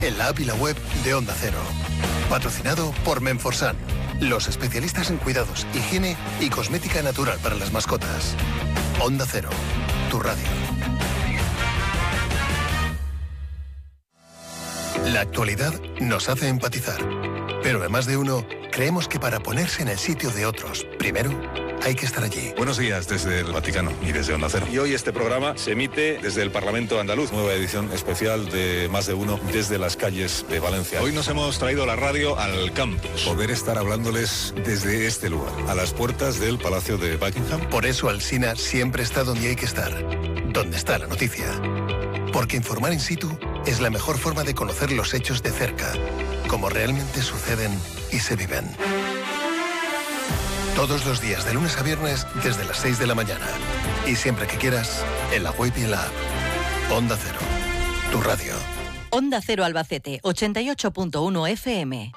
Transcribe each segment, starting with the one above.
en la app y la web de Onda Cero. Patrocinado por Menforsan, los especialistas en cuidados, higiene y cosmética natural para las mascotas. Onda Cero, tu radio. La actualidad nos hace empatizar, pero además de uno, creemos que para ponerse en el sitio de otros, primero hay que estar allí. Buenos días desde el Vaticano y desde Onda Cero. Y hoy este programa se emite desde el Parlamento andaluz, nueva edición especial de Más de Uno desde las calles de Valencia. Hoy nos hemos traído la radio al campus, poder estar hablándoles desde este lugar, a las puertas del Palacio de Buckingham. Por eso Alsina siempre está donde hay que estar, donde está la noticia. Porque informar in situ es la mejor forma de conocer los hechos de cerca, como realmente suceden y se viven. Todos los días, de lunes a viernes, desde las 6 de la mañana. Y siempre que quieras, en la web y en la app. Onda Cero, tu radio. Onda Cero Albacete, 88.1 FM.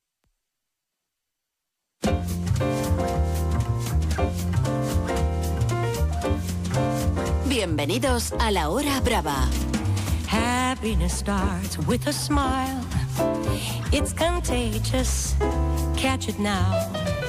Bienvenidos a La Hora Brava. Happiness starts with a smile. It's contagious. Catch it now.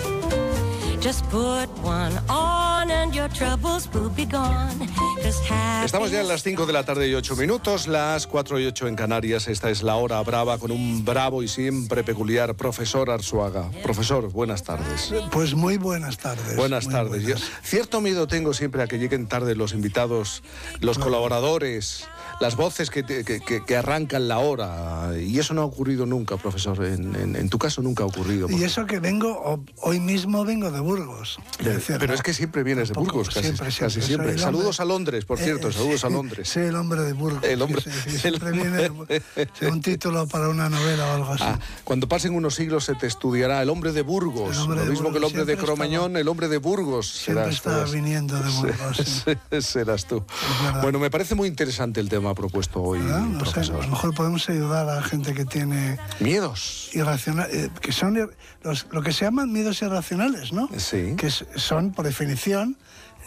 Just put one on and your troubles will be gone. Estamos ya en las 5 de la tarde y 8 minutos, las 4 y 8 en Canarias. Esta es La Hora Brava con un bravo y siempre peculiar profesor Arzuaga. Profesor, buenas tardes. Pues muy buenas tardes. Buenas tardes. Yo, cierto miedo tengo siempre a que lleguen tarde los invitados, los colaboradores, las voces que arrancan la hora. Y eso no ha ocurrido nunca, profesor. En tu caso nunca ha ocurrido. Y eso que vengo, hoy mismo vengo de Burgos. Pero es que siempre vienes de Burgos, casi siempre. Saludos a Londres, por cierto, saludos a Londres. Sí, el hombre de Burgos. El hombre. Siempre viene un título para una novela o algo así. Cuando pasen unos siglos se te estudiará el hombre de Burgos. Lo mismo que el hombre de Cromañón, el hombre de Burgos. Siempre está viniendo de Burgos. Serás tú. Bueno, me parece muy interesante el tema propuesto hoy, profesor. A lo mejor podemos ayudar a la gente que tiene miedos irracionales, que son lo que se llaman miedos irracionales, ¿no? Sí. Que son, por definición,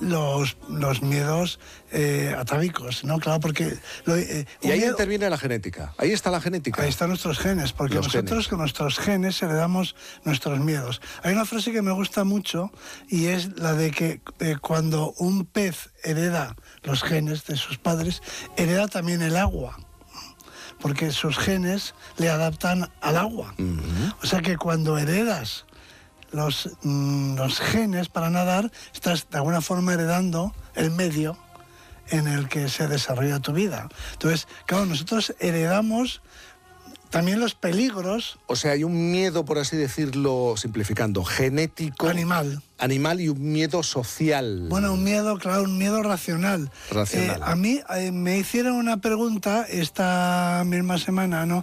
los miedos atávicos, ¿no? Claro, porque... y ahí interviene la genética. Ahí está la genética. Ahí están nuestros genes, porque nosotros con nuestros genes heredamos nuestros miedos. Hay una frase que me gusta mucho y es la de que cuando un pez hereda los genes de sus padres, hereda también el agua, porque sus genes le adaptan al agua. Uh-huh. O sea que cuando heredas los genes para nadar, estás de alguna forma heredando el medio en el que se desarrolla tu vida. Entonces, claro, nosotros heredamos también los peligros. O sea, hay un miedo, por así decirlo, simplificando, genético. Animal y un miedo social. Bueno, un miedo, claro, un miedo racional. A mí me hicieron una pregunta esta misma semana, ¿no?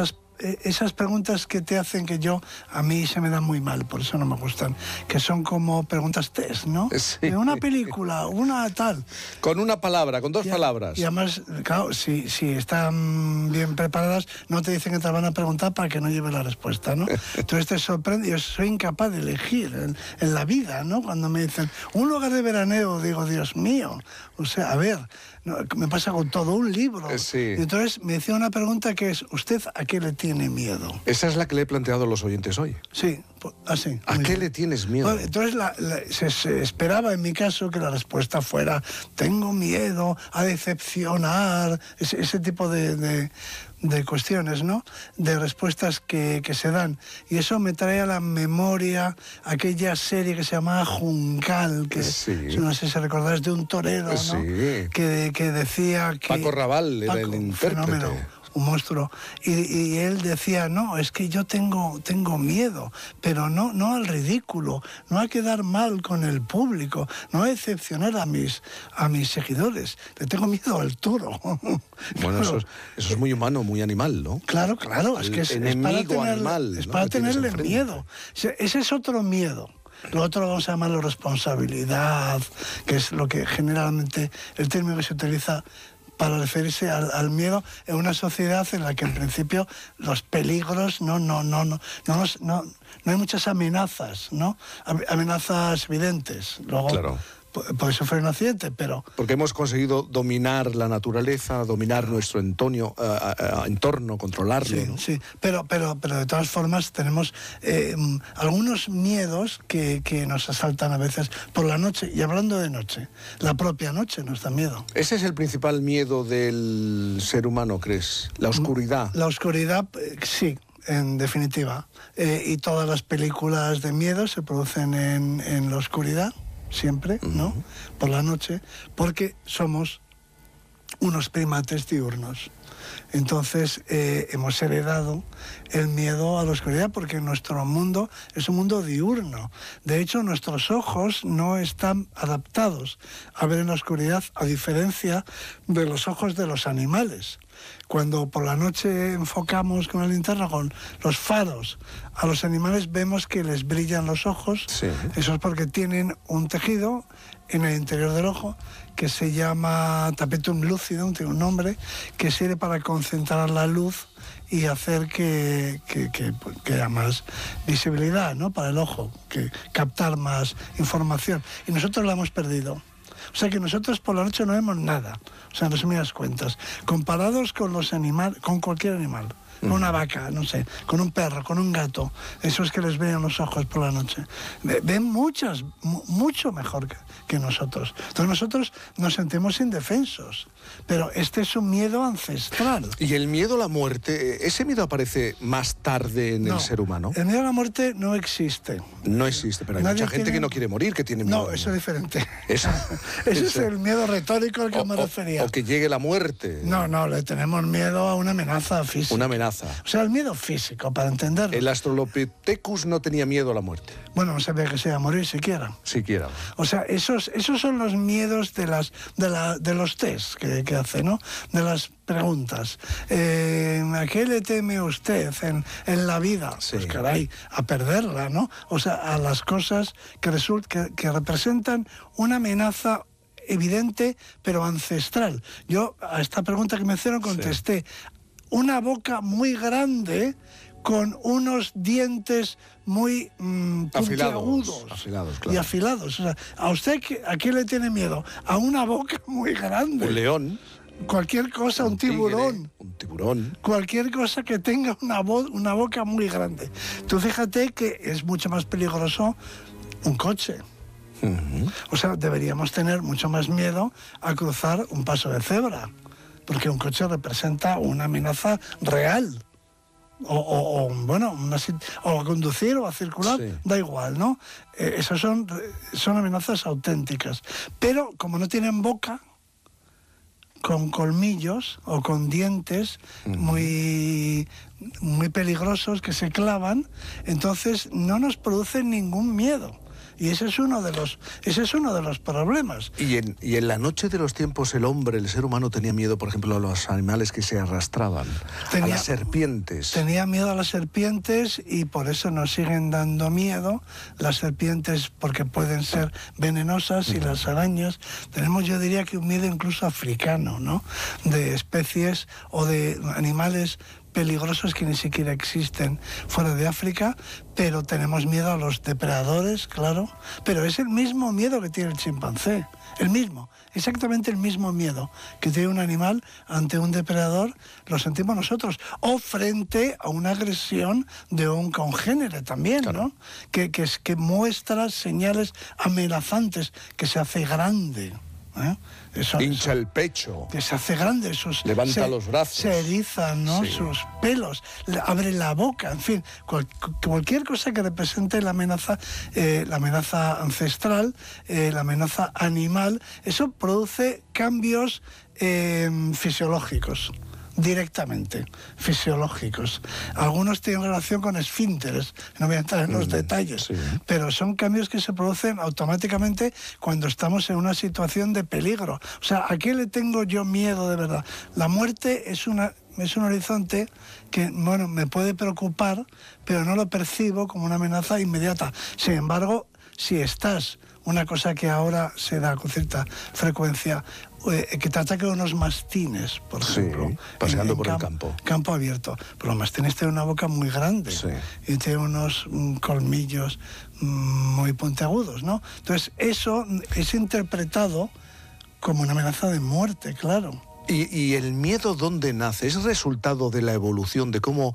Esas preguntas que te hacen a mí se me dan muy mal, por eso no me gustan, que son como preguntas test, ¿no? Sí. Una película, una tal. Con una palabra, con dos palabras. Y además, claro, si están bien preparadas, no te dicen que te van a preguntar para que no lleves la respuesta, ¿no? Entonces te sorprende, yo soy incapaz de elegir en la vida, ¿no? Cuando me dicen, un lugar de veraneo, digo, Dios mío, o sea, a ver... No, me pasa con todo un libro. Sí. Y entonces me decía una pregunta que es, ¿usted a qué le tiene miedo? Esa es la que le he planteado a los oyentes hoy. Sí, así. ¿A qué le tienes miedo? Bueno, entonces se esperaba en mi caso que la respuesta fuera, tengo miedo a decepcionar, ese tipo de cuestiones, ¿no? De respuestas que se dan. Y eso me trae a la memoria aquella serie que se llamaba Juncal, que no sé si recordáis, de un torero, ¿no? Sí. Que decía que... Paco Raval era el intérprete. Fenómeno, un monstruo. Y él decía, no, es que yo tengo miedo, pero no al ridículo, no a quedar mal con el público, no a decepcionar a mis seguidores. Le tengo miedo al toro. Bueno, eso es muy humano, muy animal, ¿no? Claro, es que es para tenerle miedo. Ese es otro miedo. Lo otro lo vamos a llamarlo responsabilidad, que es lo que generalmente el término que se utiliza para referirse al miedo en una sociedad en la que en principio los peligros no hay muchas amenazas, ¿no? Amenazas evidentes. Luego, claro. puede sufrir un accidente, pero... Porque hemos conseguido dominar la naturaleza, dominar nuestro entorno, controlarlo. Sí, ¿no? sí, pero de todas formas tenemos algunos miedos que nos asaltan a veces por la noche. Y hablando de noche, la propia noche nos da miedo. ¿Ese es el principal miedo del ser humano, crees? ¿La oscuridad? La oscuridad, sí. En definitiva, y todas las películas de miedo se producen en la oscuridad, siempre, ¿no? Por la noche, porque somos unos primates diurnos. Entonces hemos heredado el miedo a la oscuridad porque nuestro mundo es un mundo diurno. De hecho, nuestros ojos no están adaptados a ver en la oscuridad, a diferencia de los ojos de los animales. Cuando por la noche enfocamos con la linterna, con los faros, a los animales vemos que les brillan los ojos. Sí. Eso es porque tienen un tejido en el interior del ojo que se llama tapetum lucidum, tiene un nombre, que sirve para concentrar la luz y hacer que haya más visibilidad, ¿no? Para el ojo, que captar más información. Y nosotros la hemos perdido. O sea que nosotros por la noche no vemos nada. O sea, en resumidas cuentas, comparados con los animales, con cualquier animal, con una vaca, no sé, con un perro, con un gato, esos que les ven los ojos por la noche, ven mucho mejor que nosotros. Entonces nosotros nos sentimos indefensos, pero este es un miedo ancestral. ¿Y el miedo a la muerte, ese miedo aparece más tarde en el ser humano? El miedo a la muerte no existe. No existe, pero hay mucha gente que no quiere morir, que tiene miedo. No, eso es diferente. Ese es el miedo retórico al que me refería. O que llegue la muerte. No, le tenemos miedo a una amenaza física. Una amenaza. O sea, el miedo físico, para entenderlo. El Australopithecus no tenía miedo a la muerte. Bueno, no sabía que se iba a morir siquiera. Siquiera. O sea, esos son los miedos de los test que hace, ¿no? De las preguntas. ¿A qué le teme usted en la vida? Sí. Pues caray, a perderla, ¿no? O sea, a las cosas que representan una amenaza evidente, pero ancestral. Yo a esta pregunta que me hicieron contesté, una boca muy grande con unos dientes muy puntiagudos afilados, claro. Y afilados. O sea, ¿a usted a qué le tiene miedo? A una boca muy grande. Un león. Cualquier cosa, un tiburón. Un tiburón. Cualquier cosa que tenga una boca muy grande. Tú fíjate que es mucho más peligroso un coche. O sea, deberíamos tener mucho más miedo a cruzar un paso de cebra, porque un coche representa una amenaza real. O a conducir o a circular, da igual, ¿no? Esas son amenazas auténticas. Pero como no tienen boca, con colmillos o con dientes muy peligrosos que se clavan, entonces no nos producen ningún miedo. Y ese es uno de los problemas. Y en la noche de los tiempos el ser humano tenía miedo, por ejemplo, a los animales que se arrastraban, a las serpientes. Tenía miedo a las serpientes y por eso nos siguen dando miedo las serpientes, porque pueden ser venenosas, y las arañas. Tenemos, yo diría que un miedo incluso africano, ¿no? De especies o de animales peligrosos que ni siquiera existen fuera de África, pero tenemos miedo a los depredadores, claro, pero es el mismo miedo que tiene el chimpancé, exactamente el mismo miedo que tiene un animal ante un depredador, lo sentimos nosotros, o frente a una agresión de un congénere también, claro. ¿No? Que muestra señales amenazantes, que se hace grande. Hincha el pecho, que se hace grande, levanta los brazos, se erizan, ¿no? Sí. Sus pelos, abre la boca, en fin, cualquier cosa que represente la amenaza ancestral, la amenaza animal, eso produce cambios fisiológicos. Directamente, fisiológicos. Algunos tienen relación con esfínteres, no voy a entrar en los detalles, pero son cambios que se producen automáticamente cuando estamos en una situación de peligro. O sea, ¿a qué le tengo yo miedo de verdad? La muerte es un horizonte que, bueno, me puede preocupar, pero no lo percibo como una amenaza inmediata. Sin embargo, si estás, una cosa que ahora se da con cierta frecuencia, que te ataquen unos mastines, por ejemplo. Paseando por el campo. Campo abierto. Pero los mastines tienen una boca muy grande y tienen unos colmillos muy puntiagudos, ¿no? Entonces, eso es interpretado como una amenaza de muerte, claro. ¿Y el miedo dónde nace? ¿Es resultado de la evolución, de cómo